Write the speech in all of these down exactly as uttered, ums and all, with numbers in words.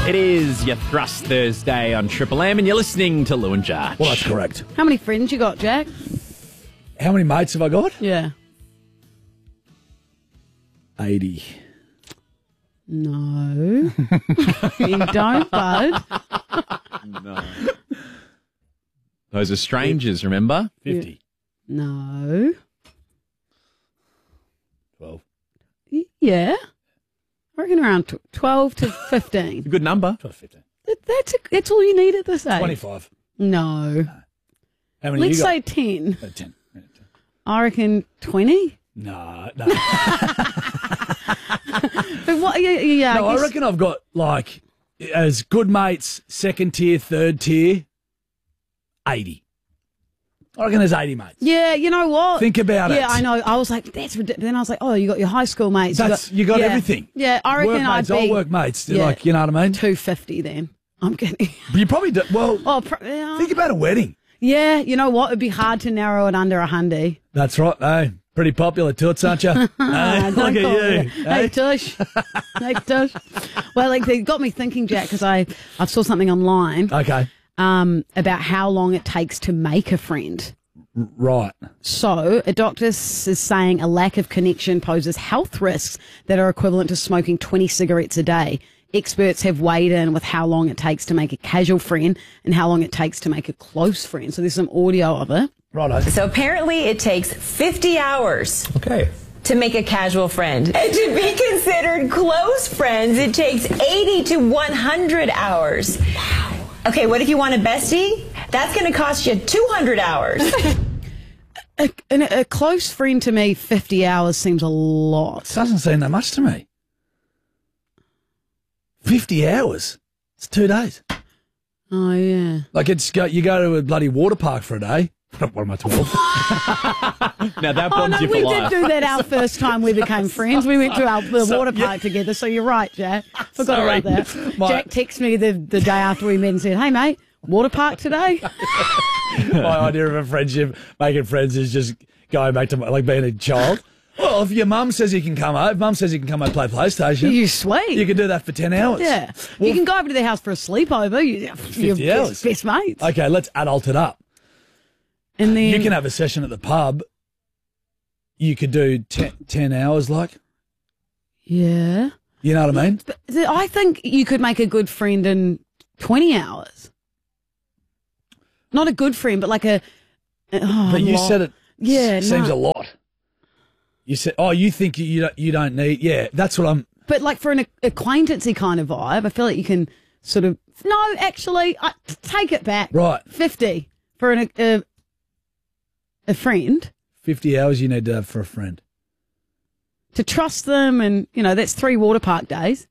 It is your Thrust Thursday on Triple M, and you're listening to Lou and Jarch. Well, that's correct. How many friends you got, Jack? How many mates have I got? Yeah. eighty. No. You don't, bud. No. Those are strangers, remember? fifty. No. twelve. Y- Yeah. I reckon around tw- twelve to fifteen. A good number. twelve, fifteen. That- That's a, that's all you need at this age. twenty-five. No. How many Let's you got? say ten. Uh, ten. Yeah, ten. I reckon twenty. No, no. But what? Yeah, yeah. no, I, guess- reckon I've got, like, as good mates, second tier, third tier, eighty. I reckon there's eighty mates. Yeah, you know what? Think about it. Yeah, I know. I was like, that's ridiculous. Then I was like, oh, you got your high school mates. That's, you got yeah. everything. Yeah, I reckon work I'd mates, be I'll work mates. yeah. Like, you know what I mean? two fifty then. I'm kidding. But you probably do. Well, Oh, pro- yeah. think about a wedding. yeah, you know what? It'd be hard to narrow it under a hundy. That's right. Hey, pretty popular toots, aren't you? Hey, Ah, look don't at call you. it. Hey, Tush. Hey, Tush. Well, like, they got me thinking, Jack, because I, I saw something online Okay. um, about how long it takes to make a friend. Right. So, a doctor s- is saying a lack of connection poses health risks that are equivalent to smoking twenty cigarettes a day. Experts have weighed in with how long it takes to make a casual friend and how long it takes to make a close friend. So, there's some audio of it. Righto. So apparently it takes fifty hours Okay. to make a casual friend. And to be considered close friends, it takes eighty to one hundred hours. Wow. Okay, what if you want a bestie? That's going to cost you two hundred hours. A, and a, a close friend to me, fifty hours seems a lot. Doesn't seem that much to me. fifty hours. It's two days. Oh, yeah. Like, it's go, you go to a bloody water park for a day. What am I, twelve? Now, that Oh, bonds no, you for we life. did do that our first time we became friends. We went to our the So- water park together, so you're right, Jack. Forgot Sorry. about that. My- Jack texted me the, the day after we met and said, hey, mate, water park today? My idea of a friendship, making friends, is just going back to, like, being a child. Well, if your mum says you can come over, if mum says you can come and play PlayStation, You sweet. you can do that for ten hours. Yeah. Well, you can go over to their house for a sleepover. You, you're hours. best, best mates. Okay, let's adult it up. And then You can have a session at the pub. You could do ten, ten hours, like, Yeah. you know what I mean? But th- I think you could make a good friend in twenty hours. Not a good friend, but like a. Oh, But you lot. said it Yeah, seems no. a lot. You said, oh, you think you, you don't you don't need, yeah, that's what I'm, But like for an acquaintancey kind of vibe, I feel like you can sort of. No, actually, I, take it back. right, fifty for an, a, a friend fifty hours you need to have for a friend. to trust them, and you know that's three water park days.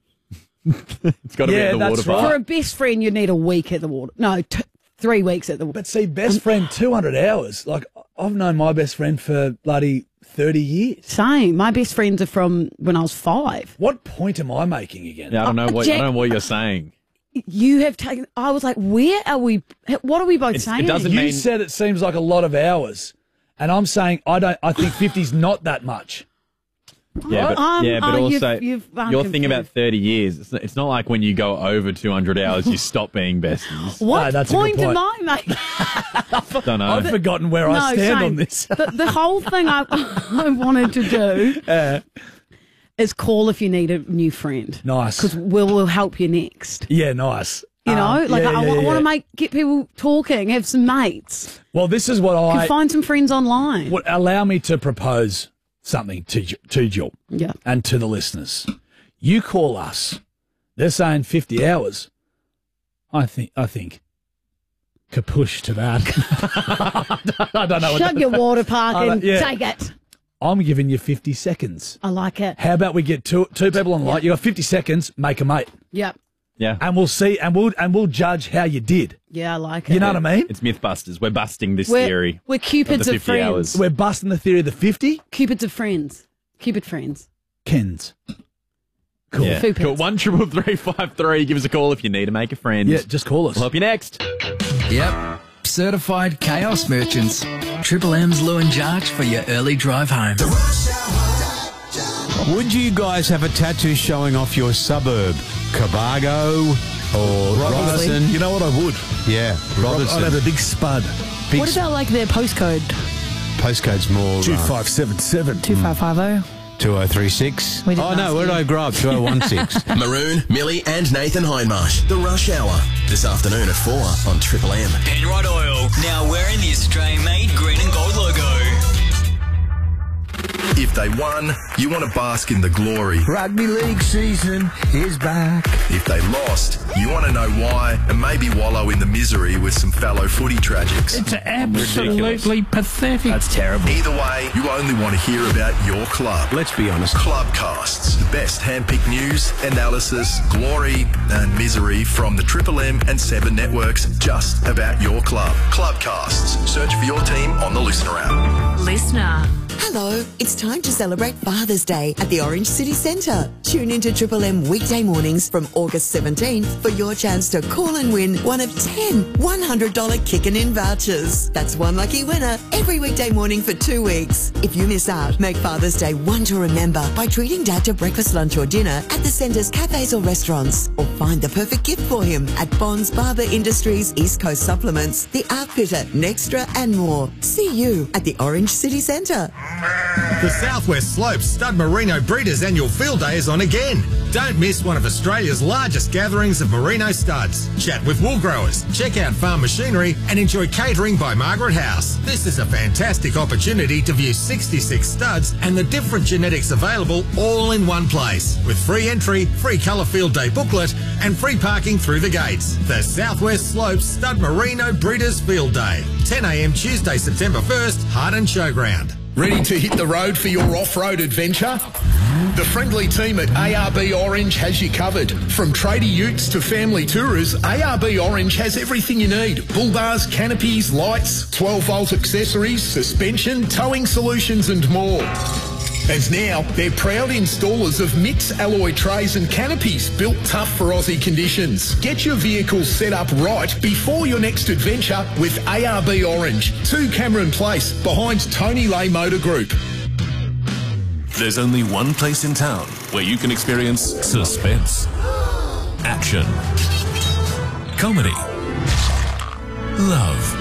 It's got to Yeah, be at the that's water right. park. For a best friend, you need a week at the water. No, t- three weeks at the water. But see, best friend, two hundred hours. Like, I've known my best friend for bloody thirty years. Same. My best friends are from when I was five. What point am I making again? Yeah, I don't know what I Jack- don't know what you're saying. You have taken. I was like, where are we? What are we both It's- it saying? doesn't You mean- said it seems like a lot of hours. And I'm saying I don't. I think fifty's not that much. Yeah, but, Um, yeah, but oh, you've- also you've, um, your thing about confused. thirty years. It's not, it's not like when you go over two hundred hours, you stop being besties. What No, that's a good point, am point. I making? Don't know. I've forgotten where I no, stand same. on this. the, the whole thing I, I wanted to do is call if you need a new friend. Nice. Because we'll, we'll help you next. Yeah, nice. You know, Um, like yeah, I, yeah, want yeah. to make get people talking, have some mates, Well, this is what can I find some friends online. would allow me to propose something to you- to Jill Yeah. and to the listeners. You call us. They're saying fifty hours. I think. I think. Kapush to that. I don't know. What Shut that, your water park I don't- and yeah. take it. I'm giving you fifty seconds. I like it. How about we get two two people on the line? You got fifty seconds. Make a mate, Yep. yeah, and we'll see, and we'll and we'll judge how you did. Yeah, I like it. You know what I mean? it's MythBusters. We're busting this We're, theory. we're cupids of of, the fifty friends. hours. We're busting the theory of the fifty. Cupids of friends. Cupid friends. Kens. Cool. Yeah. Food Cool. pits. One triple three five three. Give us a call if you need to make a friend. Yeah, just call us. We'll help you next. Yep. Certified chaos merchants. Triple M's Lou and Jarch for your early drive home. Would you guys have a tattoo showing off your suburb? Cabargo or Robertson? You know what, I would. Yeah, Robertson. I'd have a big spud. Big What about like their postcode? Postcode's more... two uh, five seven seven. two five five zero. two oh three six. We didn't Oh, no, ask where did you. I grow up? two oh one six. Maroon, Millie and Nathan Hindmarsh. The Rush Hour. This afternoon at four on Triple M. Penrod Oil, now wearing the Australian-made green and gold logo. If they won, you want to bask in the glory. Rugby league season is back. If they lost, you want to know why and maybe wallow in the misery with some fellow footy tragics. It's absolutely pathetic. That's terrible. Either way, you only want to hear about your club. Let's be honest. Clubcasts, the best hand-picked news, analysis, glory and misery from the Triple M and Seven networks just about your club. Clubcasts. Search for your team on the Listener app. Listener. Hello, it's time to celebrate Father's Day at the Orange City Centre. Tune into Triple M weekday mornings from August seventeenth for your chance to call and win one of ten one hundred dollars Kickin' In vouchers. That's one lucky winner every weekday morning for two weeks. If you miss out, make Father's Day one to remember by treating Dad to breakfast, lunch or dinner at the Centre's cafes or restaurants. Or find the perfect gift for him at Bonds Barber Industries, East Coast Supplements, The Outfitter, Nextra and more. See you at the Orange City Centre. The Southwest Slopes Stud Merino Breeders Annual Field Day is on again. Don't miss one of Australia's largest gatherings of merino studs. Chat with wool growers, check out farm machinery and enjoy catering by Margaret House. This is a fantastic opportunity to view sixty-six studs and the different genetics available all in one place. With free entry, free colour field day booklet and free parking through the gates. The Southwest Slopes Stud Merino Breeders Field Day. ten a m Tuesday, September first, Hardin Showground. Ready to hit the road for your off-road adventure? The friendly team at A R B Orange has you covered. From tradie utes to family tourers, A R B Orange has everything you need. Bull bars, canopies, lights, twelve volt accessories, suspension, towing solutions and more. And now, they're proud installers of Mix alloy trays and canopies built tough for Aussie conditions. Get your vehicle set up right before your next adventure with A R B Orange, two Cameron Place, behind Tony Lay Motor Group. There's only one place in town where you can experience suspense, action, comedy, love.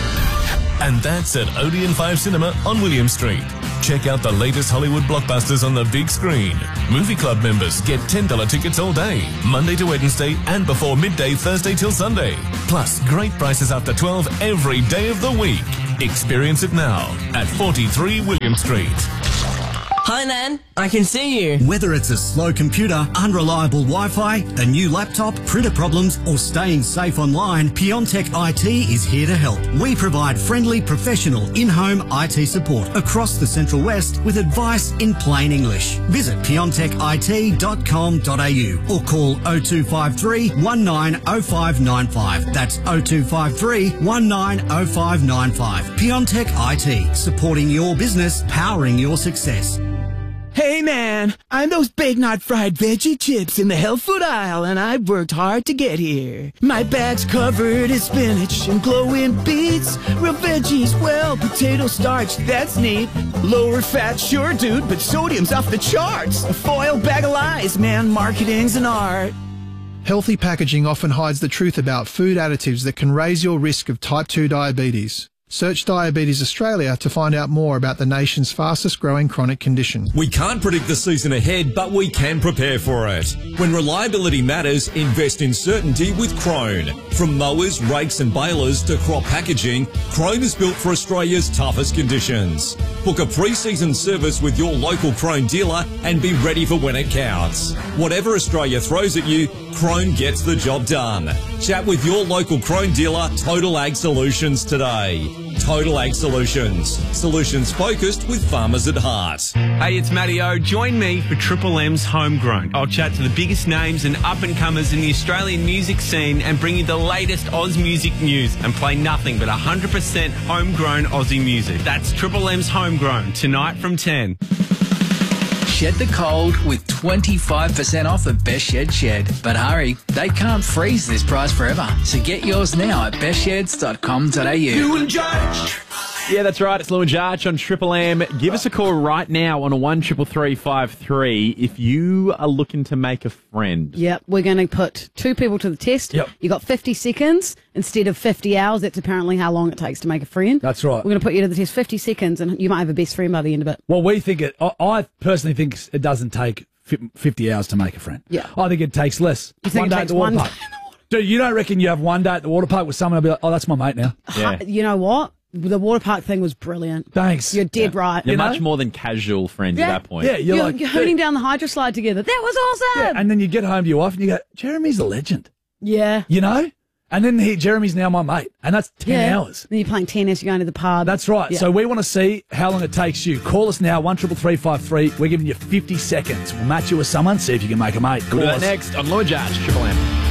And that's at Odeon five Cinema on William Street. Check out the latest Hollywood blockbusters on the big screen. Movie Club members get ten dollars tickets all day, Monday to Wednesday and before midday Thursday till Sunday. Plus, great prices after twelve every day of the week. Experience it now at forty-three William Street. Hi, Nan. I can see you. Whether it's a slow computer, unreliable Wi-Fi, a new laptop, printer problems, or staying safe online, Piontech I T is here to help. We provide friendly, professional, in-home I T support across the Central West with advice in plain English. Visit piontech I T dot com dot a u or call oh two five three, one nine oh five nine five. That's oh two five three, one nine oh five nine five. Piontech I T, supporting your business, powering your success. Hey man, I'm those big not fried veggie chips in the health food aisle and I've worked hard to get here. My bag's covered in spinach and glowing beets, real veggies, well, potato starch, that's neat. Lower fat, sure dude, but sodium's off the charts. A foil bag of lies, man, marketing's an art. Healthy packaging often hides the truth about food additives that can raise your risk of type two diabetes. Search Diabetes Australia to find out more about the nation's fastest growing chronic condition. We can't predict the season ahead, but we can prepare for it. When reliability matters, invest in certainty with Krone. From mowers, rakes and balers to crop packaging, Krone is built for Australia's toughest conditions. Book a pre-season service with your local Krone dealer and be ready for when it counts. Whatever Australia throws at you, Krone gets the job done. Chat with your local Krone dealer, Total Ag Solutions, today. Total Ag Solutions. Solutions focused with farmers at heart. Hey, it's Matty O. Join me for Triple M's Homegrown. I'll chat to the biggest names and up-and-comers in the Australian music scene and bring you the latest Oz music news and play nothing but one hundred percent homegrown Aussie music. That's Triple M's Homegrown, tonight from ten. Shed the cold with twenty-five percent off at Best Shed Shed. But hurry, they can't freeze this price forever. So get yours now at best sheds dot com dot a u. You and Judge. Yeah, that's right. It's Lou and Jarch on Triple M. Give us a call right now on a one triple three five three if you are looking to make a friend. Yep, we're going to put two people to the test. Yep. You got fifty seconds instead of fifty hours. That's apparently how long it takes to make a friend. That's right. We're going to put you to the test fifty seconds, and you might have a best friend by the end of it. Well, we think it, I, I personally think it doesn't take fi- fifty hours to make a friend. Yeah. I think it takes less. You think one it day takes at the water one park. Dude, you don't reckon you have one day at the water park with someone who'll be like, oh, that's my mate now. Yeah. You know what? The water park thing was brilliant. Thanks. You're dead right. You're You know? much more than casual friends Yeah. at that point. Yeah, you're, You're, like, you're hooning down the hydro slide together. That was awesome. Yeah, and then you get home to your wife and you go, Jeremy's a legend. Yeah. You know? And then he, Jeremy's now my mate. And that's ten Yeah. hours. Then you're playing tennis, you're going to the pub. That's right. Yeah. So we want to see how long it takes you. Call us now, one triple three five three. We're giving you fifty seconds. We'll match you with someone, see if you can make a mate. We'll do Call that us. next on Lou and Jarch, Triple M.